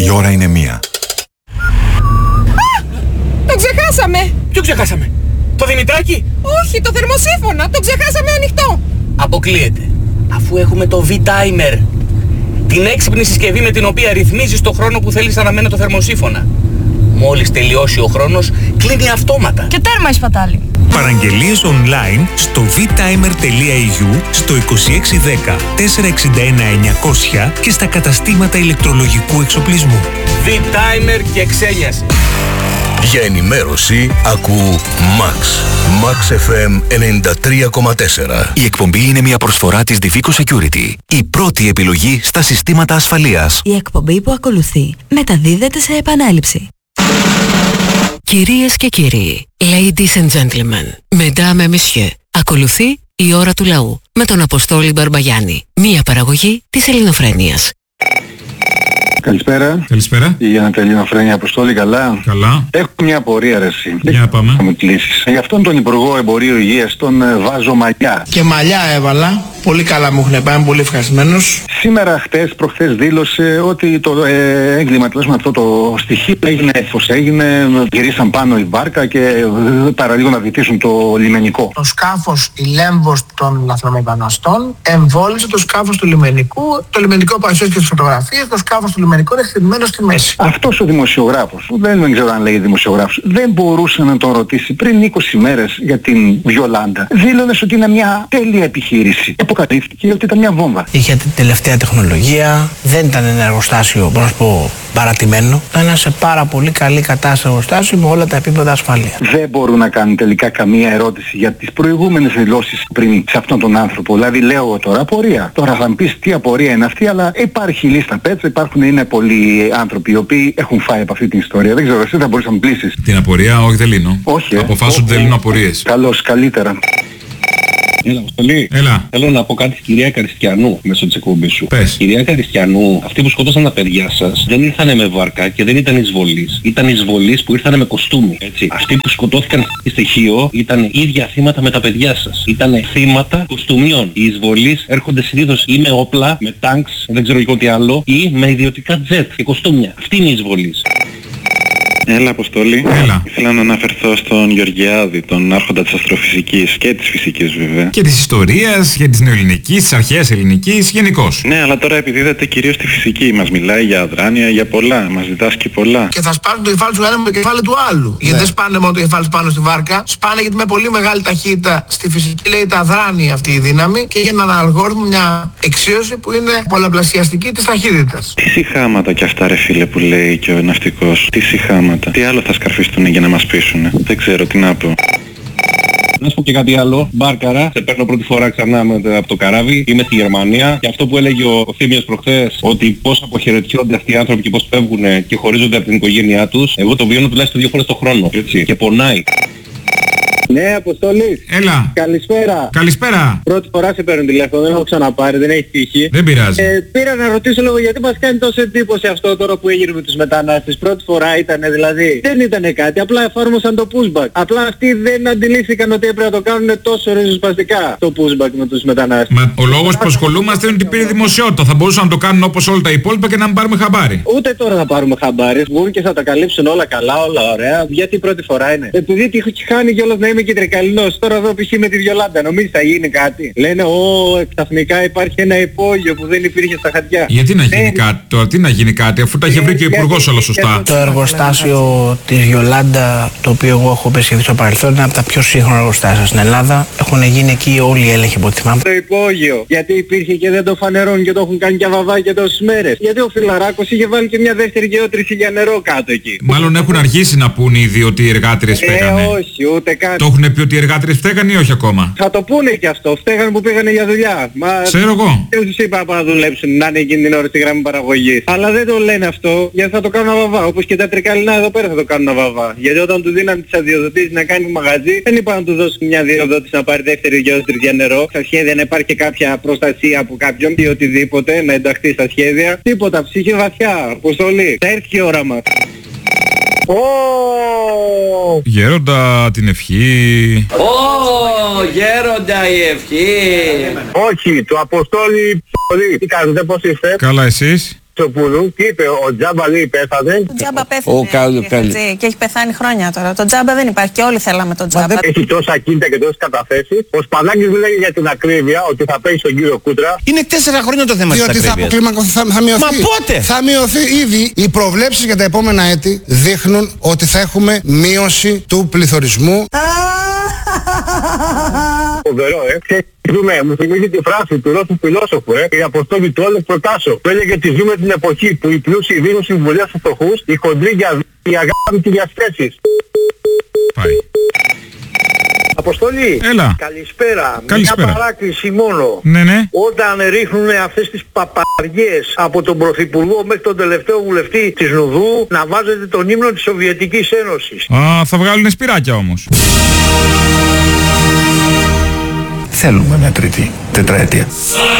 Η ώρα είναι 1. Το ξεχάσαμε! Ποιο ξεχάσαμε? Το Δημητράκη? Όχι, το θερμοσύφωνα! Το ξεχάσαμε ανοιχτό! Αποκλείεται. Αφού έχουμε το V-Timer. Την έξυπνη συσκευή με την οποία ρυθμίζεις το χρόνο που θέλεις να αναμένει το θερμοσύφωνα. Μόλις τελειώσει ο χρόνος, κλείνει αυτόματα. Και τέρμα η σπατάλη. Παραγγελίες online στο vtimer.eu, στο 2610 461 900 και στα καταστήματα ηλεκτρολογικού εξοπλισμού. V-Timer και ξένιασε. Για ενημέρωση ακού Max. Max FM 93,4. Η εκπομπή είναι μια προσφορά της Divico Security. Η πρώτη επιλογή στα συστήματα ασφαλείας. Η εκπομπή που ακολουθεί μεταδίδεται σε επανάληψη. Κυρίες και κύριοι, ladies and gentlemen, mesdames et messieurs, ακολουθεί η ώρα του λαού με τον Αποστόλη Μπαρμπαγιάννη, μία παραγωγή της Ελληνοφρένειας. Καλησπέρα. Καλησπέρα. Η Ελληνοφρένεια, Αποστόλη, καλά. Καλά. Έχω μια απορία, ρε εσύ. Για πάμε. Θα μου κλείσεις. Γι' αυτόν τον Υπουργό Εμπορίου Υγείας τον βάζω μαλλιά. Και μαλλιά έβαλα. Πολύ καλά μου έχουν πάει, είμαι πολύ ευχαριστημένος. Σήμερα, προχθές δήλωσε ότι το έγκλημα, τουλάχιστον αυτό το στοιχείο έγινε έφος. Έγινε, γυρίσαν πάνω η βάρκα και παραλίγο να βυθίσουν το λιμενικό. Το σκάφος, η Λέμβος των λαθρομεταναστών εμβόλισε το σκάφος του λιμενικού. Το λιμενικό παρουσίασε και τις φωτογραφίες. Το σκάφος του λιμενικού είναι χτυπημένο στη μέση. Αυτός ο δημοσιογράφος, δεν ξέρω αν λέει δημοσιογράφος, δεν μπορούσε να τον ρωτήσει πριν 20 μέρες για την Βιολάντα. Δήλωνες ότι είναι μια τέλεια επιχείρηση. Αποκαλύφθηκε ότι ήταν μια βόμβα. Είχε την τελευταία τεχνολογία, δεν ήταν ένα εργοστάσιο, μπορώ να σου πω, παρατημένο. Ήταν σε πάρα πολύ καλή κατάσταση εργοστάσιο με όλα τα επίπεδα ασφαλείας. Δεν μπορούν να κάνουν τελικά καμία ερώτηση για τις προηγούμενες δηλώσεις πριν σε αυτόν τον άνθρωπο. Δηλαδή λέω εγώ τώρα απορία. Τώρα θα μου πεις τι απορία είναι αυτή, αλλά υπάρχει λίστα πέτσα, είναι πολλοί άνθρωποι οι οποίοι έχουν φάει από αυτή την ιστορία. Δεν ξέρω, εσύ θα μπορείς να μου πλήσεις. Την απορία, όχι, δεν λύνω. Όχι. Αποφάσου ότι δεν λύνω απορίες. Καλώς, καλύτερα. Έλα, Αποστολή. Έλα. Θέλω να πω κάτι στη κυρία Καριστιανού μέσω της εκπομπής σου. Πες. Κυρία Καριστιανού, αυτοί που σκότωσαν τα παιδιά σας δεν ήρθανε με βάρκα και δεν ήταν εισβολείς. Ήταν εισβολείς που ήρθανε με κοστούμι. Έτσι. Αυτοί που σκοτώθηκαν στη στοιχείο ήταν ίδια θύματα με τα παιδιά σας. Ήταν θύματα κοστούμιων. Οι εισβολείς έρχονται συνήθως ή με όπλα, με τάγκς, δεν ξέρω εγώ τι άλλο, ή με ιδιωτικά τζετ και κοστούμια. Αυτή είναι οι εισβολείς. Έλα, Αποστόλη. Έλα. Ήθελα να αναφερθώ στον Γεωργιάδη, τον άρχοντα της αστροφυσικής και της φυσικής βέβαια. Και της ιστορίας, και της νεοελληνικής, της αρχαίας ελληνικής, γενικώς. Ναι, αλλά τώρα επιδίδεται κυρίως στη φυσική. Μας μιλάει για αδράνεια, για πολλά. Μας διδάσκει πολλά. Και θα σπάσουν το κεφάλι του ένα με το κεφάλι του άλλου. Ναι. Γιατί δεν σπάνε μόνο το κεφάλι πάνω στη βάρκα, σπάνε γιατί με πολύ μεγάλη ταχύτητα στη φυσική λέγεται αδράνεια αυτή η δύναμη και έχει έναν αλγόριθμο, μια εξίωση που είναι πολλαπλασιαστική της ταχύτητας. Τι σιχάματα κι αυτά, ρε φίλε, που λέει και ο ναυτικός. Τι σιχάματα. Τι άλλο θα σκαρφιστούν για να μας πείσουνε. Δεν ξέρω τι να πω. Να σου πω και κάτι άλλο. Μπάρκαρα, σε παίρνω πρώτη φορά ξανά από το καράβι. Είμαι στη Γερμανία. Και αυτό που έλεγε ο Θήμιος προχθές, ότι πώς αποχαιρετιόνται αυτοί οι άνθρωποι και πώς φεύγουν και χωρίζονται από την οικογένειά τους, εγώ το βιώνω τουλάχιστον 2 φορές το χρόνο. Έτσι. Και πονάει. Ναι, Αποστόλη. Έλα. Καλησπέρα. Καλησπέρα. Πρώτη φορά σε παίρνω τηλέφωνο, δεν έχω ξαναπάρει, δεν έχει τύχει. Δεν πειράζει. Πήρα να ρωτήσω λίγο γιατί μας κάνει τόσο εντύπωση αυτό τώρα που έγινε με τους μετανάστες. Πρώτη φορά ήτανε δηλαδή. Δεν ήτανε κάτι, απλά εφάρμοσαν το pushback. Απλά αυτοί δεν αντιλήφθηκαν ότι έπρεπε να το κάνουν τόσο ριζοσπαστικά το pushback με τους μετανάστες. Μα ο λόγος που ασχολούμαστε είναι ότι πήρε δημοσιότητα. Θα μπορούσαν να το κάνουν όπως όλα τα υπόλοιπα και να μην πάρουμε χαμπάρι. Ούτε τώρα θα πάρουμε χαμπάρι. Βγουν και θα τα καλύψουν όλα καλά, όλα ωραία. Γιατί πρώτη φορά είναι. Επειδή τη έχει χάνει κιόλας να είμαι και τρικαλινός. Τώρα εδώ π.χ. με τη Βιολάντα. Νομίζεις θα γίνει κάτι. Λένε ξαφνικά υπάρχει ένα υπόγειο που δεν υπήρχε στα χαρτιά. Γιατί να γίνει κάτι τώρα, τι να γίνει κάτι, αφού τα είχε βρει και ο Υπουργός όλα σωστά. Το εργοστάσιο της Βιολάντα, το οποίο εγώ έχω επισκεφθεί στο παρελθόν, είναι από τα πιο σύγχρονα εργοστάσια στην Ελλάδα. Έχουν γίνει εκεί όλοι οι έλεγχοι από ό,τι θυμάμαι. Το υπόγειο. Γιατί υπήρχε και δεν το φανερώνουν και το έχουν κάνει και βαβάκια τόσες μέρες. Γιατί ο Φιλαράκος είχε βάλει και μια δεύτερη γεώτρηση για νερό κάτω εκεί. Μάλλον έχουν αργήσει να πούνε ήδη ότι οι εργάτριες φέγανε. Όχι, ούτε καν. Το έχουν πει ότι οι εργάτριες φταίγανε ή όχι ακόμα. Θα το πούνε και αυτό. Φταίγανε που πήγανε για δουλειά. Ξέρω εγώ. Και τους είπα να δουλέψουν, να είναι εκείνη την ώρα στη γραμμή παραγωγής. Αλλά δεν το λένε αυτό γιατί θα το κάνουν αβαβά. Όπως και τα τρικαλινά εδώ πέρα θα το κάνουν αβαβά. Γιατί όταν του δίναν τις αδειοδοτήσεις να κάνει μαγαζί, δεν είπαν να του δώσουν μια αδειοδότηση να πάρει δεύτερη γεώτρηση για νερό. Στα σχέδια να υπάρχει και κάποια προστασία από κάποιον ή οτιδήποτε να ενταχθεί στα σχέδια. Τίποτα. Ψυχή βαθιά. Αποστολή. Θα έρθει η ώρα μας. Γέροντα την ευχή. Γέροντα η ευχή. Όχι, του Αποστόλη. Τι κάνετε, πώς είστε? Καλά, εσείς? Τσοπούλου και είπε ο Τζάμπα λέει πέθανε. Το Τζάμπα πέθανε και έχει πεθάνει χρόνια τώρα. Το Τζάμπα δεν υπάρχει και όλοι θέλαμε τον Τζάμπα. Έχει τόσα κίνητα και τόσες καταθέσεις. Ο Σπανάκης μιλάει για την ακρίβεια ότι θα παίξει τον κύριο Κούτρα. Είναι 4 χρόνια το θέμα της ακρίβειας. Διότι θα μειωθεί. Μα πότε? Θα μειωθεί ήδη. Οι προβλέψεις για τα επόμενα έτη δείχνουν ότι θα έχουμε μείωση του πληθωρισμού. Φοβερό, μου θυμίζει τη φράση του Ρώσου φιλόσοφου, η αποστόλη του Όλεφ Προτάσο, που έλεγε ότι ζούμε την εποχή που οι πλούσιοι δίνουν συμβουλές στους φτωχούς, οι χοντροί για οι αγάπη για σχέσεις. Πάει. Αποστολή, έλα. Καλησπέρα. Καλησπέρα. Μια παράκληση μόνο. Ναι. Όταν ρίχνουν αυτές τις παπαριές από τον Πρωθυπουργό μέχρι τον τελευταίο βουλευτή της Νουδού, να βάζετε τον ύμνο της Σοβιετικής Ένωσης. Θα βγάλουν σπυράκια όμως. Θέλουμε μια τρίτη τετραετία.